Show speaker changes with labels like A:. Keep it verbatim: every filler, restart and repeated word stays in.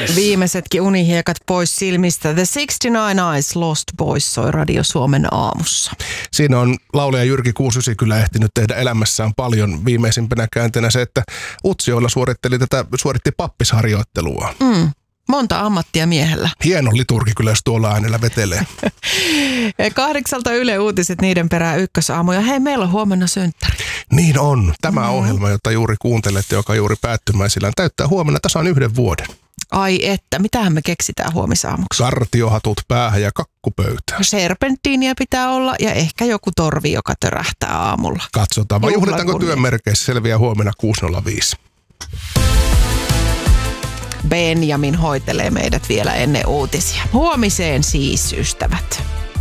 A: Viimeisetkin unihiekat pois silmistä. The kuusikymmentäyhdeksän Eyes Lost Boys soi Radio Suomen aamussa.
B: Siinä on laulaja Jyrki kuusikymmentäyhdeksän kyllä ehtinyt tehdä elämässään paljon. Viimeisimpänä käänteenä se, että Utsjoella suoritteli tätä, suoritti pappisharjoittelua.
A: Mm. Monta ammattia miehellä.
B: Hieno liturgi kyllä, jos tuolla äänellä vetelee.
A: Kahdeksalta Yle Uutiset, niiden perään ykkösaamu. Ja hei, meillä on huomenna synttäri.
B: Niin on. Tämä mm. ohjelma, jota juuri kuuntelette, joka juuri päättymäisillään, täyttää huomenna tasan yhden vuoden.
A: Ai että, mitähän me keksitään huomisaamuksi?
B: Kartiohatut päähän ja kakkupöytään.
A: Serpenttiiniä pitää olla ja ehkä joku torvi, joka törähtää aamulla.
B: Katsotaan, vai juhlitaanko työn merkeissä, selviää huomenna kuusi nolla viisi.
A: Benjamin hoitelee meidät vielä ennen uutisia. Huomiseen siis, ystävät.